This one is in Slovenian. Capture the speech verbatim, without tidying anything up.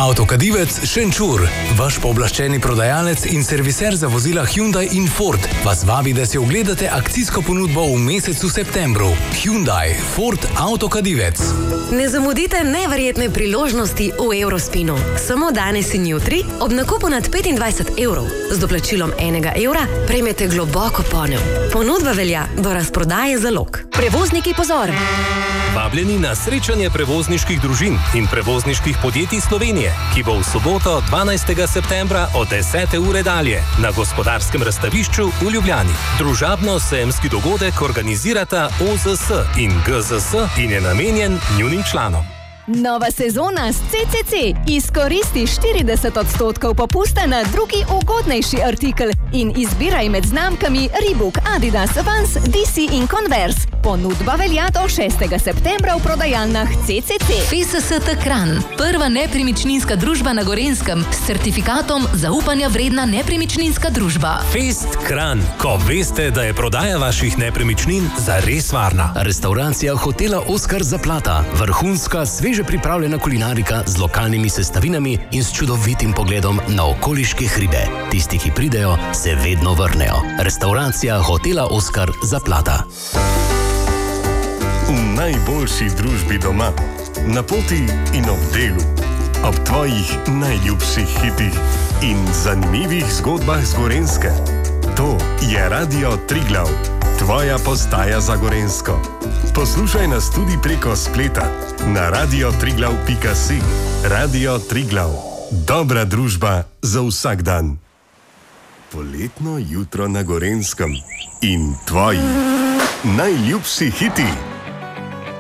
Avtokadivec Šenčur, vaš pooblaščeni prodajalec in serviser za vozila Hyundai in Ford, vas vabi, da si ogledate akcijsko ponudbo v mesecu septembru. Hyundai, Ford, Avtokadivec. Ne zamudite neverjetne priložnosti v Eurospinu. Samo danes in jutri ob nakupu nad petindvajset evrov z doplačilom enega evra prejmete globoko ponev. Ponudba velja do razprodaje zalog. Prevozniki, pozor! Vabljeni na srečanje prevozniških družin in prevozniških podjetij Slovenije, ki bo v soboto dvanajstega septembra od desete ure dalje na Gospodarskem razstavišču v Ljubljani. Družabno-sejemski dogodek organizirata O Z S in G Z S in je namenjen njunim članom. Nova sezona s C C C. Izkoristi štirideset odstotkov popusta na drugi ugodnejši artikel in izbiraj med znamkami Reebok, Adidas, Vans, D C in Converse. Ponudba velja do šestega septembra v prodajalnah C C C. F S S T Kranj, prva nepremičninska družba na Gorenjskem s certifikatom zaupanja vredna nepremičninska družba. Fest Kranj, ko veste, da je prodaja vaših nepremičnin zares varna. Restauracija hotela Oskar Zaplata, vrhunska, sveže pripravljena kulinarika z lokalnimi sestavinami in s čudovitim pogledom na okoliške hribe. Tisti, ki pridejo, se vedno vrnejo. Restauracija hotela Oskar Zaplata. V najboljši družbi doma, na poti in ob delu, ob tvojih najljubših hitih in zanimivih zgodbah z Gorenjske. To je Radio Triglav, tvoja postaja za Gorenjsko. Poslušaj nas tudi preko spleta na radio triglav pika si. Radio Triglav, dobra družba za vsak dan. Poletno jutro na Gorenjskem in tvoji najljubši hiti.